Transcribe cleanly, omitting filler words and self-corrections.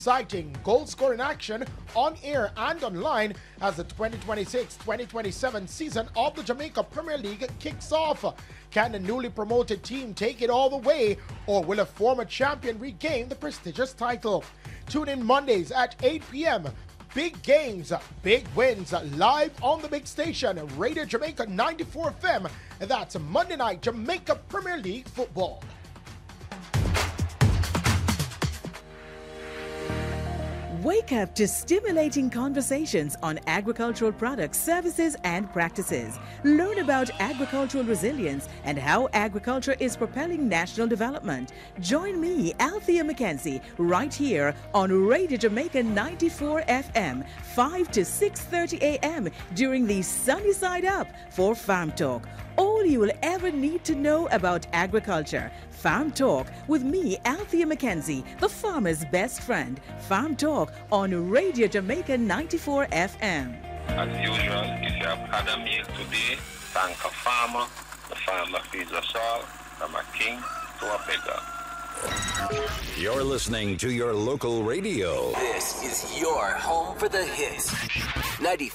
Exciting goal-scoring action on air and online as the 2026-2027 season of the Jamaica Premier League kicks off. Can the newly promoted team take it all the way, or will a former champion regain the prestigious title? Tune in Mondays at 8 p.m. Big games, big wins, live on the big station, Radio Jamaica 94 FM. That's Monday night Jamaica Premier League football. Wake up to stimulating conversations on agricultural products, services, and practices. Learn about agricultural resilience and how agriculture is propelling national development. Join me, Althea Mackenzie, right here on Radio Jamaica 94 FM, 5 to 6:30 a.m. during the Sunny Side Up for Farm Talk. All you will ever need to know about agriculture. Farm Talk with me, Althea Mackenzie, the farmer's best friend. Farm Talk on Radio Jamaica 94 FM. As usual, if you have had a meal today, thank a farmer. The farmer feeds us all, from a king to a beggar. You're listening to your local radio. This is your home for the hits. 94.